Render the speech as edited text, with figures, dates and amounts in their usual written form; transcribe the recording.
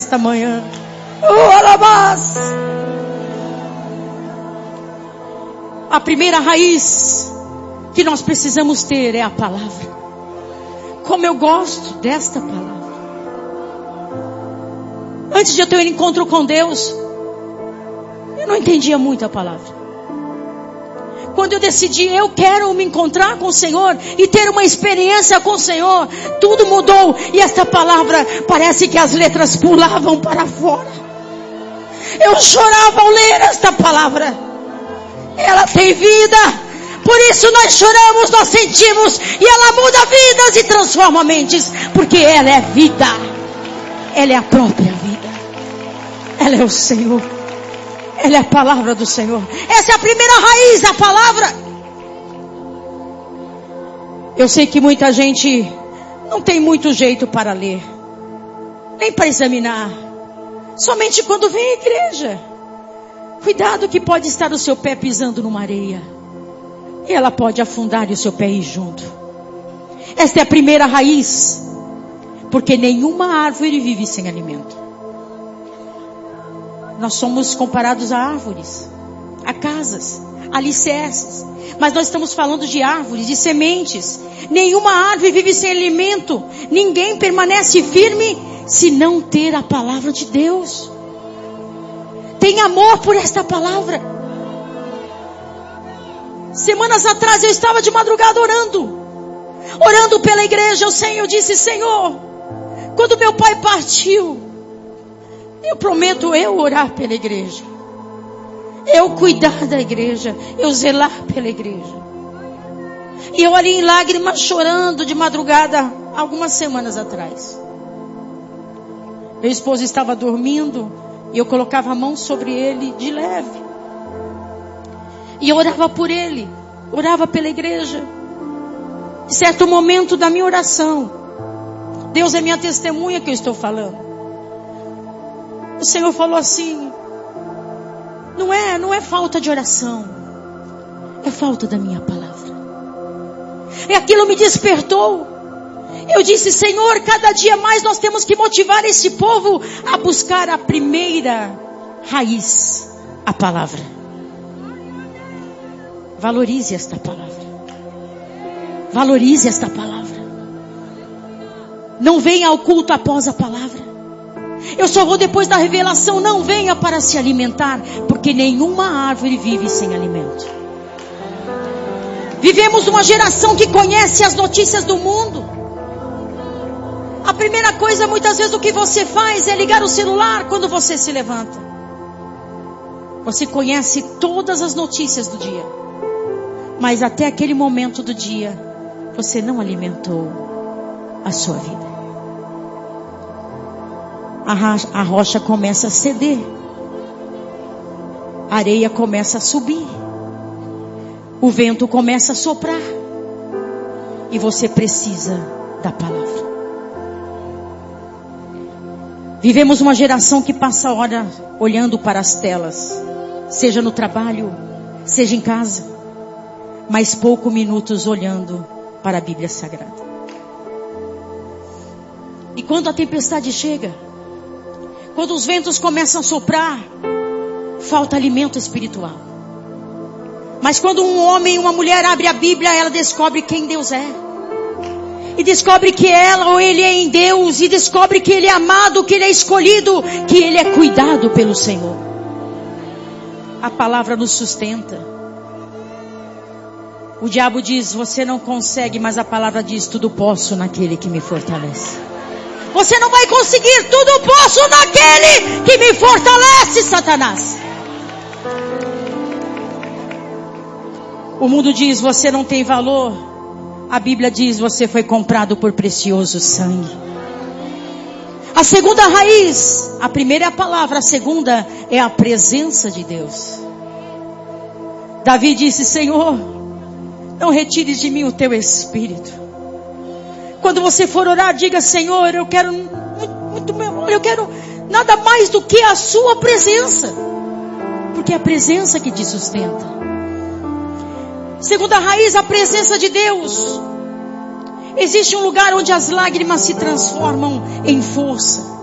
nesta manhã. Oh, alabás! A primeira raiz que nós precisamos ter é a palavra. Como eu gosto desta palavra. Antes de eu ter um encontro com Deus, eu não entendia muito a palavra. Quando eu decidi, eu quero me encontrar com o Senhor e ter uma experiência com o Senhor, tudo mudou. E esta palavra, parece que as letras pulavam para fora. Eu chorava ao ler esta palavra. Ela tem vida. Por isso nós choramos, nós sentimos. E ela muda vidas e transforma mentes. Porque ela é vida. Ela é a própria vida. Ela é o Senhor. Ela é a palavra do Senhor. Essa é a primeira raiz, a palavra. Eu sei que muita gente não tem muito jeito para ler, nem para examinar. Somente quando vem à igreja. Cuidado que pode estar o seu pé pisando numa areia. E ela pode afundar e o seu pé ir junto. Esta é a primeira raiz. Porque nenhuma árvore vive sem alimento. Nós somos comparados a árvores, a casas, a alicerces. Mas nós estamos falando de árvores, de sementes. Nenhuma árvore vive sem alimento. Ninguém permanece firme se não ter a palavra de Deus. Tem amor por esta palavra. Semanas atrás eu estava de madrugada orando pela igreja. Eu disse, Senhor, quando meu pai partiu, eu prometo eu orar pela igreja. Eu cuidar da igreja. Eu zelar pela igreja. E eu ali em lágrimas chorando de madrugada, algumas semanas atrás. Meu esposo estava dormindo e eu colocava a mão sobre ele de leve. E eu orava por ele. Orava pela igreja. Em certo momento da minha oração, Deus é minha testemunha que eu estou falando. O Senhor falou assim, não é falta de oração, é falta da minha palavra. E aquilo me despertou. Eu disse, Senhor, cada dia mais nós temos que motivar esse povo a buscar a primeira raiz, a palavra. Valorize esta palavra. Valorize esta palavra. Não venha ao culto após a palavra. Eu só vou depois da revelação. Não venha para se alimentar, porque nenhuma árvore vive sem alimento. Vivemos uma geração que conhece as notícias do mundo. A primeira coisa muitas vezes o que você faz é ligar o celular quando você se levanta. Você conhece todas as notícias do dia, mas até aquele momento do dia você não alimentou a sua vida. A rocha começa a ceder. A areia começa a subir. O vento começa a soprar. E você precisa da palavra. Vivemos uma geração que passa hora olhando para as telas. Seja no trabalho, seja em casa. Mas poucos minutos olhando para a Bíblia Sagrada. E quando a tempestade chega, quando os ventos começam a soprar, falta alimento espiritual. Mas quando um homem e uma mulher abre a Bíblia, ela descobre quem Deus é. E descobre que ela ou ele é em Deus. E descobre que ele é amado, que ele é escolhido, que ele é cuidado pelo Senhor. A palavra nos sustenta. O diabo diz, você não consegue, mas a palavra diz, tudo posso naquele que me fortalece. Você não vai conseguir, tudo posso naquele que me fortalece, Satanás. O mundo diz, você não tem valor. A Bíblia diz, você foi comprado por precioso sangue. A segunda raiz, a primeira é a palavra, a segunda é a presença de Deus. Davi disse, Senhor, não retires de mim o teu espírito. Quando você for orar, diga, Senhor, eu quero muito meu amor, eu quero nada mais do que a sua presença. Porque é a presença que te sustenta. Segunda raiz, a presença de Deus. Existe um lugar onde as lágrimas se transformam em força.